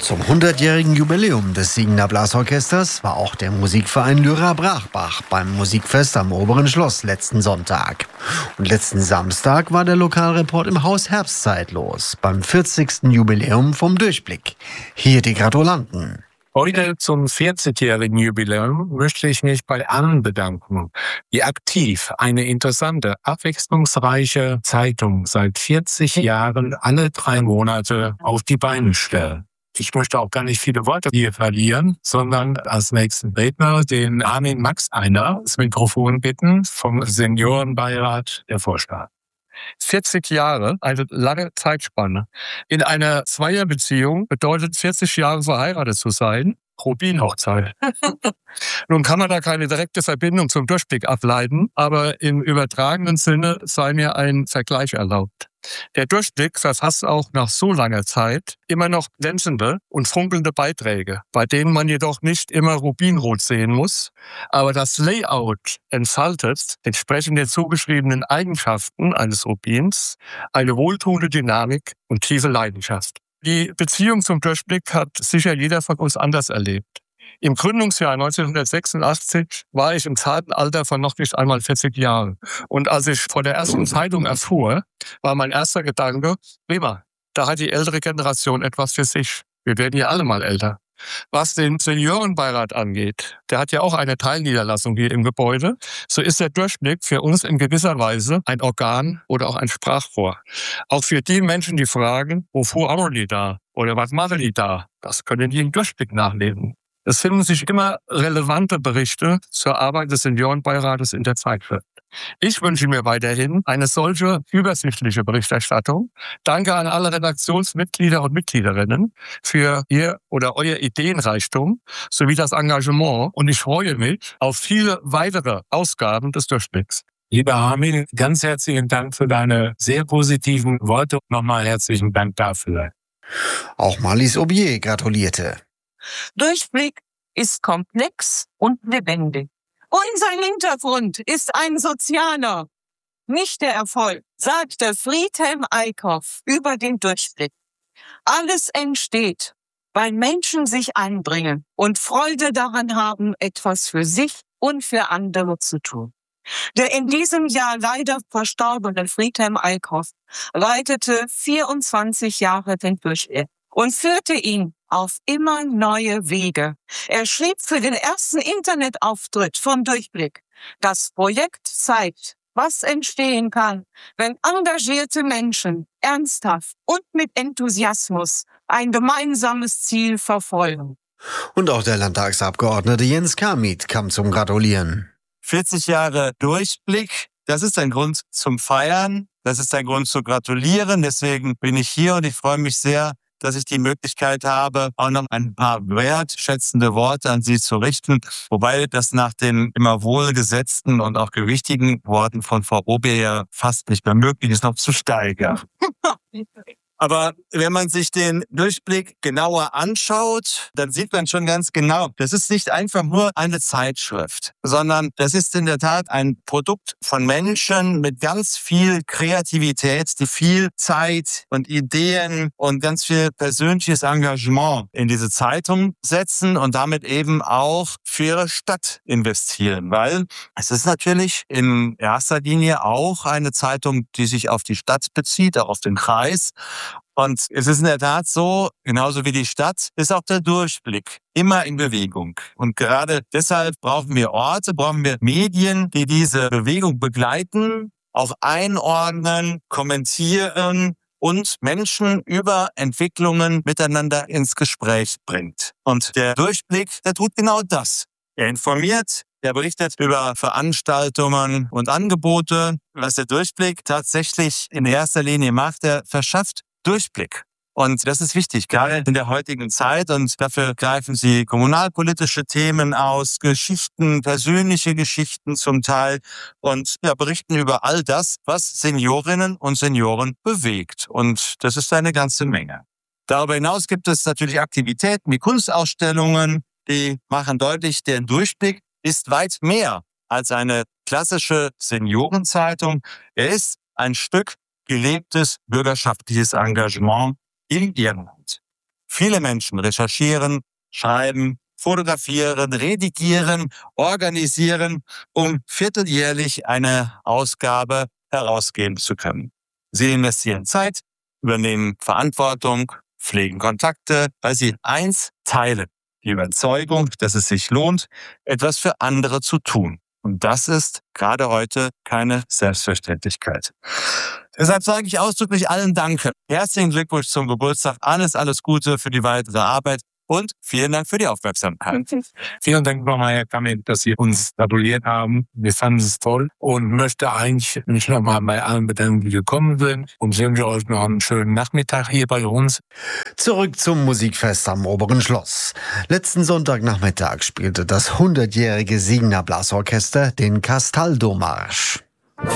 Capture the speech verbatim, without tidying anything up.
Zum hundertjährigen Jubiläum des Siegener Blasorchesters war auch der Musikverein Lyra Brachbach beim Musikfest am Oberen Schloss letzten Sonntag. Und letzten Samstag war der Lokalreport im Haus Herbstzeit los, beim vierzigsten Jubiläum vom Durchblick. Hier die Gratulanten. Heute zum vierzigjährigen Jubiläum möchte ich mich bei allen bedanken, die aktiv eine interessante, abwechslungsreiche Zeitung seit vierzig Jahren alle drei Monate auf die Beine stellen. Ich möchte auch gar nicht viele Worte hier verlieren, sondern als nächsten Redner den Armin Max Einer das Mikrofon bitten vom Seniorenbeirat der Vorstadt. vierzig Jahre, eine lange Zeitspanne. In einer Zweierbeziehung bedeutet vierzig Jahre verheiratet zu sein, Rubinhochzeit. Nun kann man da keine direkte Verbindung zum Durchblick ableiten, aber im übertragenen Sinne sei mir ein Vergleich erlaubt. Der Durchblick verfasst auch nach so langer Zeit immer noch glänzende und funkelnde Beiträge, bei denen man jedoch nicht immer rubinrot sehen muss, aber das Layout entfaltet, entsprechend den zugeschriebenen Eigenschaften eines Rubins, eine wohltuende Dynamik und tiefe Leidenschaft. Die Beziehung zum Durchblick hat sicher jeder von uns anders erlebt. Im Gründungsjahr neunzehnhundertsechsundachtzig war ich im zarten Alter von noch nicht einmal vierzig Jahren. Und als ich von der ersten Zeitung erfuhr, war mein erster Gedanke, prima, da hat die ältere Generation etwas für sich. Wir werden ja alle mal älter. Was den Seniorenbeirat angeht, der hat ja auch eine Teilniederlassung hier im Gebäude, so ist der Durchblick für uns in gewisser Weise ein Organ oder auch ein Sprachrohr. Auch für die Menschen, die fragen, wofür haben die da oder was machen die da, das können die im Durchblick nachlesen. Es finden sich immer relevante Berichte zur Arbeit des Seniorenbeirates in der Zeitschrift. Ich wünsche mir weiterhin eine solche übersichtliche Berichterstattung. Danke an alle Redaktionsmitglieder und Mitgliederinnen für Ihr oder euer Ideenreichtum sowie das Engagement und ich freue mich auf viele weitere Ausgaben des Durchblicks. Lieber Armin, ganz herzlichen Dank für deine sehr positiven Worte. Nochmal herzlichen Dank dafür. Auch Marlies Aubier gratulierte. Durchblick ist komplex und lebendig. Und sein Hintergrund ist ein sozialer, nicht der Erfolg, sagte Friedhelm Eickhoff über den Durchblick. Alles entsteht, weil Menschen sich einbringen und Freude daran haben, etwas für sich und für andere zu tun. Der in diesem Jahr leider verstorbene Friedhelm Eickhoff leitete vierundzwanzig Jahre den Durchblick und führte ihn auf immer neue Wege. Er schrieb für den ersten Internetauftritt vom Durchblick: Das Projekt zeigt, was entstehen kann, wenn engagierte Menschen ernsthaft und mit Enthusiasmus ein gemeinsames Ziel verfolgen. Und auch der Landtagsabgeordnete Jens Kamit kam zum Gratulieren. vierzig Jahre Durchblick, das ist ein Grund zum Feiern, das ist ein Grund zu gratulieren. Deswegen bin ich hier und ich freue mich sehr, dass ich die Möglichkeit habe, auch noch ein paar wertschätzende Worte an Sie zu richten. Wobei das nach den immer wohlgesetzten und auch gewichtigen Worten von Frau Aubier ja fast nicht mehr möglich ist, noch zu steigern. Aber wenn man sich den Durchblick genauer anschaut, dann sieht man schon ganz genau, das ist nicht einfach nur eine Zeitschrift, sondern das ist in der Tat ein Produkt von Menschen mit ganz viel Kreativität, die viel Zeit und Ideen und ganz viel persönliches Engagement in diese Zeitung setzen und damit eben auch für ihre Stadt investieren. Weil es ist natürlich in erster Linie auch eine Zeitung, die sich auf die Stadt bezieht, auch auf den Kreis. Und es ist in der Tat so, genauso wie die Stadt, ist auch der Durchblick immer in Bewegung. Und gerade deshalb brauchen wir Orte, brauchen wir Medien, die diese Bewegung begleiten, auch einordnen, kommentieren und Menschen über Entwicklungen miteinander ins Gespräch bringt. Und der Durchblick, der tut genau das. Er informiert, er berichtet über Veranstaltungen und Angebote. Was der Durchblick tatsächlich in erster Linie macht, er verschafft Durchblick. Und das ist wichtig, gerade in der heutigen Zeit. Und dafür greifen Sie kommunalpolitische Themen aus, Geschichten, persönliche Geschichten zum Teil und ja, berichten über all das, was Seniorinnen und Senioren bewegt. Und das ist eine ganze Menge. Darüber hinaus gibt es natürlich Aktivitäten wie Kunstausstellungen, die machen deutlich, der Durchblick ist weit mehr als eine klassische Seniorenzeitung. Er ist ein Stück gelebtes bürgerschaftliches Engagement in Irland. viele Menschen recherchieren, schreiben, fotografieren, redigieren, organisieren, um vierteljährlich eine Ausgabe herausgeben zu können. Sie investieren Zeit, übernehmen Verantwortung, pflegen Kontakte, weil sie eins teilen: die Überzeugung, dass es sich lohnt, etwas für andere zu tun. Und das ist gerade heute keine Selbstverständlichkeit. Deshalb sage ich ausdrücklich allen Danke. Herzlichen Glückwunsch zum Geburtstag. Alles, alles Gute für die weitere Arbeit. Und vielen Dank für die Aufmerksamkeit. Vielen Dank nochmal, Herr Kamit, dass Sie uns gratuliert haben. Wir fanden es toll und möchte eigentlich mich nochmal bei allen bedanken, die gekommen sind. Und wünsche euch noch einen schönen Nachmittag hier bei uns. Zurück zum Musikfest am Oberen Schloss. Letzten Sonntagnachmittag spielte das hundertjährige Signa Blasorchester den Castaldo-Marsch.